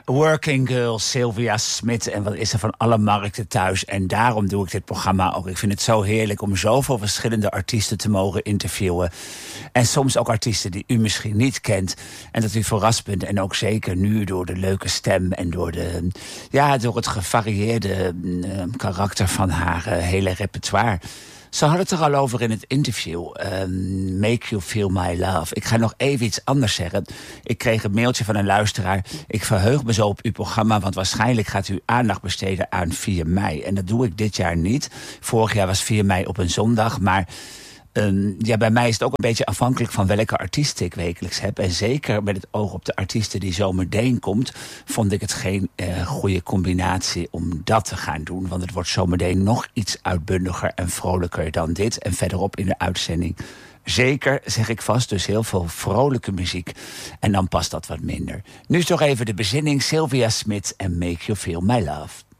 working girl Sylvia Smith. En wat is er van alle markten thuis. En daarom doe ik dit programma ook. Ik vind het zo heerlijk om zoveel verschillende artiesten te mogen interviewen. En soms ook artiesten die u misschien niet kent. En dat u verrast bent. En ook zeker nu door de leuke stem en door het gevarieerde karakter van haar hele repertoire. Ze had het er al over in het interview. Make You Feel My Love. Ik ga nog even iets anders zeggen. Ik kreeg een mailtje van een luisteraar. Ik verheug me zo op uw programma, want waarschijnlijk gaat u aandacht besteden aan 4 mei. En dat doe ik dit jaar niet. Vorig jaar was 4 mei op een zondag, maar bij mij is het ook een beetje afhankelijk van welke artiesten ik wekelijks heb. En zeker met het oog op de artiesten die zo meteen komt, vond ik het geen goede combinatie om dat te gaan doen. Want het wordt zo meteen nog iets uitbundiger en vrolijker dan dit. En verderop in de uitzending zeker, zeg ik vast, dus heel veel vrolijke muziek. En dan past dat wat minder. Nu is toch even de bezinning Sylvia Smith en Make You Feel My Love.